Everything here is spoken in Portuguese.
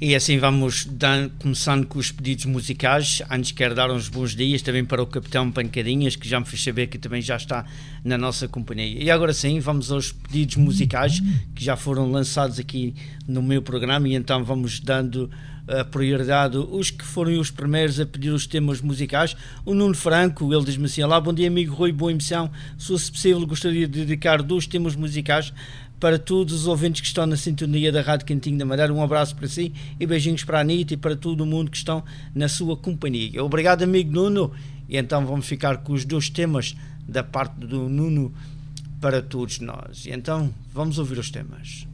E assim vamos começando com os pedidos musicais. Antes quero dar uns bons dias também para o Capitão Pancadinhas, que já me fez saber que também já está na nossa companhia. E agora sim, vamos aos pedidos musicais que já foram lançados aqui no meu programa, e então vamos dando a prioridade os que foram os primeiros a pedir os temas musicais. O Nuno Franco, ele diz-me assim: olá, bom dia amigo Rui, boa emissão. Se fosse possível, gostaria de dedicar 2 temas musicais para todos os ouvintes que estão na sintonia da Rádio Cantinho da Madeira. Um abraço para si e beijinhos para a Anitta e para todo o mundo que estão na sua companhia. Obrigado, amigo Nuno. E então vamos ficar com os 2 temas da parte do Nuno para todos nós. E então vamos ouvir os temas.